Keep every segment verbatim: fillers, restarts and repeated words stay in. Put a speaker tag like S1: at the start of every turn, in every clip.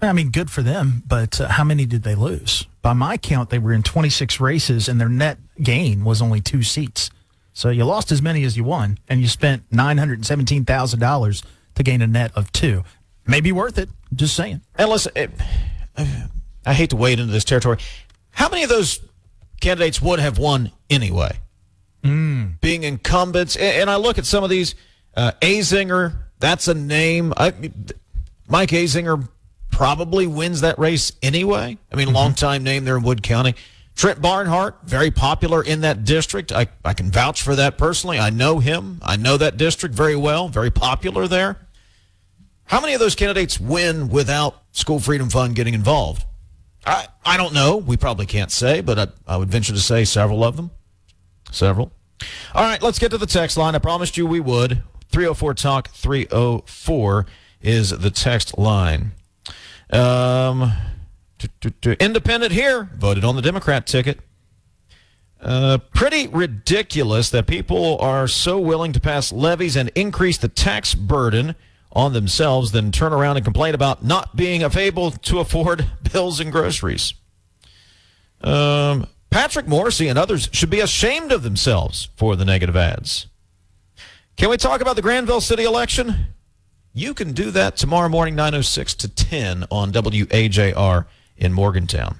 S1: I mean, good for them, but uh, how many did they lose? By my count, they were in twenty-six races, and their net gain was only two seats. So you lost as many as you won, and you spent nine hundred seventeen thousand dollars to gain a net of two. Maybe worth it, just saying.
S2: And listen, it, I hate to wade into this territory. How many of those candidates would have won anyway?
S1: Mm.
S2: Being incumbents, and, and I look at some of these, uh, Azinger, that's a name. I, Mike Azinger probably wins that race anyway. I mean, mm-hmm. Long-time name there in Wood County. Trent Barnhart, very popular in that district. I, I can vouch for that personally. I know him. I know that district very well, very popular there. How many of those candidates win without School Freedom Fund getting involved? I, I don't know. We probably can't say, but I, I would venture to say several of them. Several. All right, let's get to the text line. I promised you we would. three oh four talk three oh four is the text line. Um, to, to, to independent here, voted on the Democrat ticket. Uh, pretty ridiculous that people are so willing to pass levies and increase the tax burden on themselves, then turn around and complain about not being able to afford bills and groceries. Um, Patrick Morrissey and others should be ashamed of themselves for the negative ads. Can we talk about the Granville City election? You can do that tomorrow morning, nine oh six to ten on W A J R in Morgantown.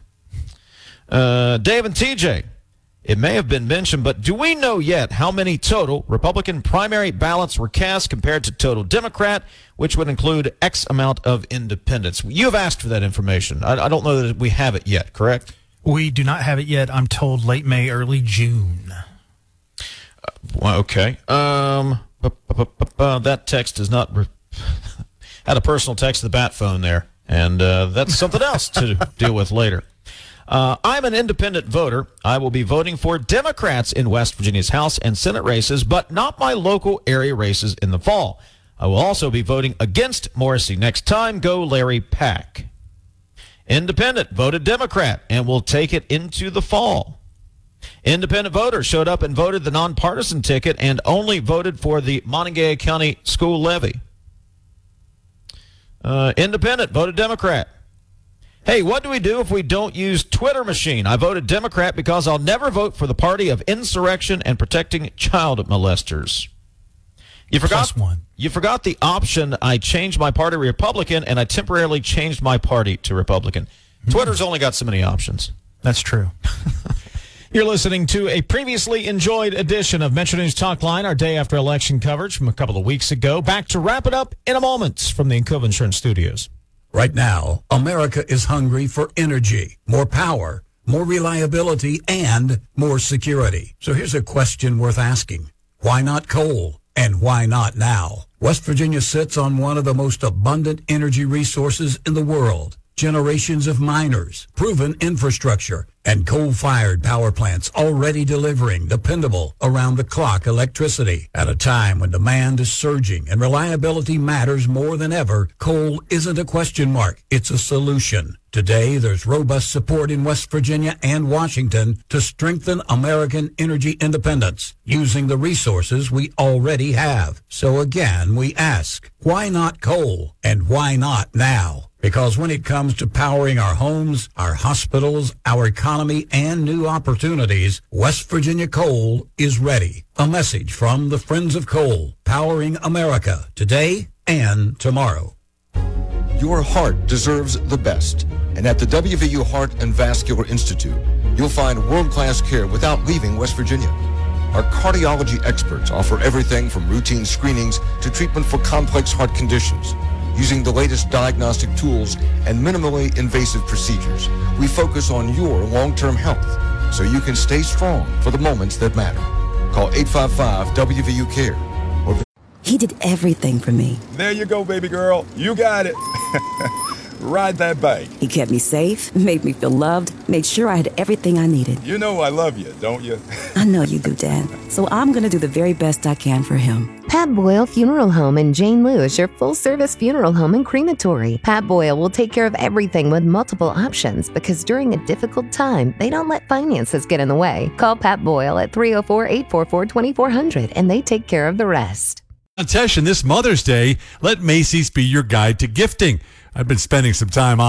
S2: Uh, Dave and T J, it may have been mentioned, but do we know yet how many total Republican primary ballots were cast compared to total Democrat, which would include X amount of independents? You have asked for that information. I, I don't know that we have it yet, correct?
S1: We do not have it yet. I'm told late May, early June.
S2: Uh, well, okay. Um, that text does not... Re- had a personal text to the bat phone there, and uh, that's something else to deal with later. Uh, I'm an independent voter. I will be voting for Democrats in West Virginia's House and Senate races, but not my local area races in the fall. I will also be voting against Morrissey next time. Go Larry Pack. Independent voted Democrat and will take it into the fall. Independent voter showed up and voted the nonpartisan ticket and only voted for the Montague County school levy. Uh, independent voted Democrat. Hey, what do we do if we don't use Twitter machine? I voted Democrat because I'll never vote for the party of insurrection and protecting child molesters. You forgot
S1: Plus one.
S2: You forgot the option. I changed my party to Republican, and I temporarily changed my party to Republican. Mm-hmm. Twitter's only got so many options.
S1: That's true.
S3: You're listening to a previously enjoyed edition of Metro News Talk Line, our day after election coverage from a couple of weeks ago. Back to wrap it up in a moment from the Encova Insurance Studios.
S4: Right now, America is hungry for energy, more power, more reliability, and more security. So here's a question worth asking. Why not coal? And why not now? West Virginia sits on one of the most abundant energy resources in the world. Generations of miners, proven infrastructure, and coal-fired power plants already delivering dependable, around-the-clock electricity. At a time when demand is surging and reliability matters more than ever, coal isn't a question mark, it's a solution. Today, there's robust support in West Virginia and Washington to strengthen American energy independence using the resources we already have. So again, we ask, why not coal? And why not now? Because when it comes to powering our homes, our hospitals, our economy, and new opportunities, West Virginia Coal is ready. A message from the Friends of Coal, powering America today and tomorrow.
S5: Your heart deserves the best. And at the W V U Heart and Vascular Institute, you'll find world-class care without leaving West Virginia. Our cardiology experts offer everything from routine screenings to treatment for complex heart conditions. Using the latest diagnostic tools and minimally invasive procedures, we focus on your long-term health so you can stay strong for the moments that matter. Call eight five five W V U care. Or
S6: He did everything for me.
S7: There you go, baby girl. You got it. Ride that bike.
S6: He kept me safe, made me feel loved, made sure I had everything I needed.
S7: You know I love you, don't you?
S6: I know you do, Dad. So I'm going to do the very best I can for him.
S8: Pat Boyle Funeral Home in Jane Lou is your full-service funeral home and crematory. Pat Boyle will take care of everything with multiple options because during a difficult time, they don't let finances get in the way. Call Pat Boyle at three oh four, eight four four, two four zero zero and they take care of the rest.
S9: Tesh, and this Mother's Day, let Macy's be your guide to gifting. I've been spending some time on